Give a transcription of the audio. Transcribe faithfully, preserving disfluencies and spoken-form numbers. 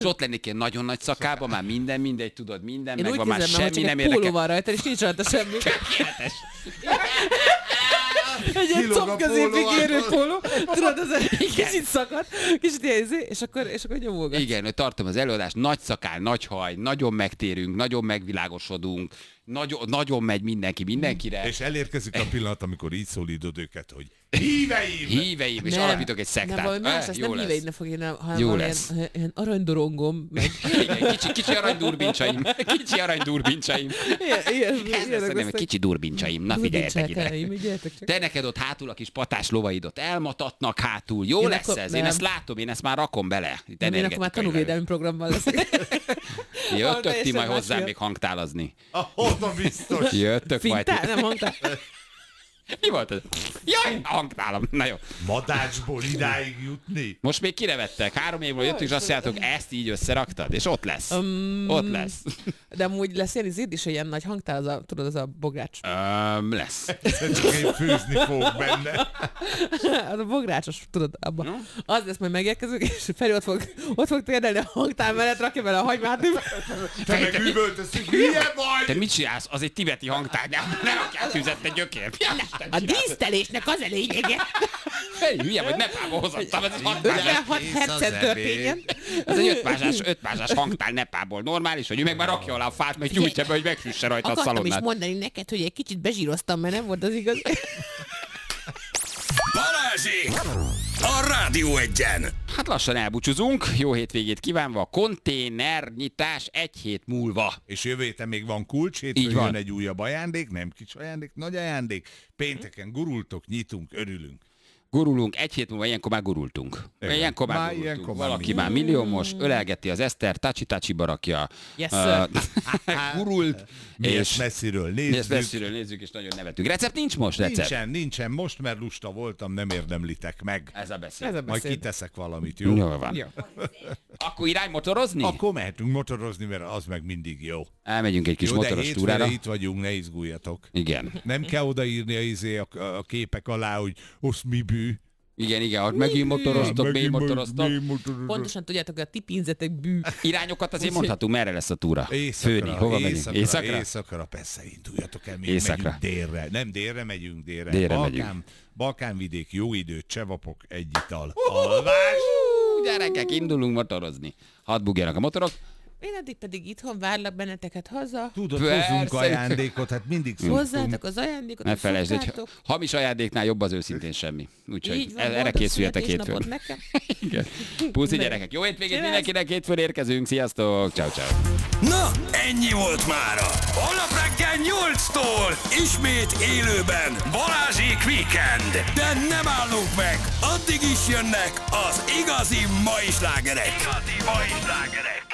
És ott lennék ilyen nagyon nagy szakában, már minden, mindegy, tudod, minden, én meg van, már semmi semmi nem érdekel. Póló érdekel. van rajta, és nincs rajta semmi. Tökéletes. Egy ilyen combközépig érő póló, tudod, ez egy kicsit szakadt, kicsit ilyen izé, és akkor, és akkor nyomolgat. Igen, hogy tartom az előadást, nagy szakál, nagy haj, nagyon megtérünk, nagyon megvilágosodunk, nagyon, nagyon megy mindenki mindenkire. És elérkezik a pillanat, amikor így szólítod őket, hogy híveim! Híveim, és alapítok egy szektát. Nem, valami más, eh, ezt jó nem lesz. híveidnek fog írni, hanem Jó valami lesz. ilyen, ilyen aranydorongom, meg Igen, kicsi, kicsi aranydurbincsaim. Kicsi aranydurbincsaim. ilyen, ilyen, Ez lesz a neve, kicsi durbincsaim. Na figyeljetek ide. Durbincsákáim, gyertek csak. Te neked ott hátul a kis patás lovaidot elmatatnak hátul. Jó Én lesz akkor- ez? Én nem. ezt látom, én ezt már rakom bele. Itt Nem, én akkor már energetikailag. tanúvédelmi programban leszek. Jöttök ti teljesen majd más hozzám jön. még hangtálazni. Oda biztos. Jöttök majd. Fintál? Nem mondtál? Mi volt ez? Jaj, hangtálam. Na jó. Madácsból idáig jutni. Most még kinevettek. Három évről jöttünk, és azt mondjátok, ezt így összeraktad, és ott lesz. Um, Ott lesz. De amúgy lesz ilyen izéd is, ilyen nagy hangtál, az a, tudod, az a bogrács. Öm, lesz. Csak én főzni fogok benne. Az a bográcsos, tudod, abban. Az lesz, majd megérkezünk, és Feri ott fog, ott fog térdelni a hangtál mellett, rakja bele a hagymát. Te meg üvöltözünk, hülye Te vagy! mit csinálsz? Az egy tibeti hangtár. Ne, ne rakjál tüzet, te gyökér. A dísztelésnek az a lényege. Hey, hülye vagy, Nepálba hozottam, ez egy hangtár. ötvenhat Kész hercen az történjen. Ez egy ötmázsás, ötmázsás hangtár Nepálból. Normális, hogy ő meg már rakja alá a fát, meg gyújtja be, hogy megfűsse rajta a Akartam is szalonnát. mondani neked, hogy egy kicsit bezsíroztam, mert nem volt az igaz. Balázsék! A Rádió Egyen! Hát lassan elbúcsúzunk, jó hétvégét kívánva, konténernyitás egy hét múlva. És jövő héten még van kulcs, Így hétfőn van. jön egy újabb ajándék, nem kis ajándék, nagy ajándék. Pénteken gurultok, nyitunk, örülünk. Gurulunk, egy hét múlva ilyenkor már gurultunk. Igen. Ilyenkor már, Már gurultunk. ilyenkor már Valaki mi. már milliómos, ölelgeti az Eszter, tácsi-tácsi barakja. Yes, Ö, sir. gurult, Mi és ezt messziről mi ezt nézzük. messziről nézzük, és nagyon nevetünk. Recept nincs most, recept. Nincsen, nincsen, most mert lusta voltam, nem érdemlitek meg. Ez a beszéd. Ez a Majd beszéd. kiteszek valamit, jó? Jó van. Jó. Akkor irány motorozni? Akkor mehetünk motorozni, mert az meg mindig jó. Elmegyünk egy kis Jó, de motoros hétfőre túrára. itt vagyunk, ne izguljatok. Igen. Nem kell odaírni a, izé, a, a képek alá, hogy osz mi bű. Igen, igen, hogy megint motoroztok, mély Megint motoroztok. mély motoroztok. Pontosan tudjátok, hogy a ti pénzetek bű. Irányokat azért mondhatunk, merre lesz a túra? Éjszakra, Főni, hova megyünk? éjszakra, Éjszakra? éjszakra, persze induljatok el, mi Éjszakra. megyünk délre. Nem délre megyünk, délre. Délre Balkán, megyünk. Balkánvidék, jó idő, csevapok, egy ital. Alvás! Ú, gyerekek, indulunk motorozni. Hadd bugjanak a motorok. Én eddig pedig itthon várlak benneteket haza. Tudod, Persze. hozzunk ajándékot, hát mindig szoktunk. Hozzátok az ajándékot, Ne hogy felejtsd, hogy szoktátok. hamis ajándéknál jobb az őszintén semmi. Úgyhogy Így van, erre boldog készüljetek hétfőn. születésnapot nekem. Igen. Puszi Ne. gyerekek, jó hétvégét Sziasztok. mindenkinek, hétfőn érkezünk, sziasztok, ciao ciao. Na, ennyi volt mára. Holnap reggel nyolctól ismét élőben Balázsék Weekend. De nem állunk meg, addig is jönnek az igazi mai slágerek. Igazi mai slágerek.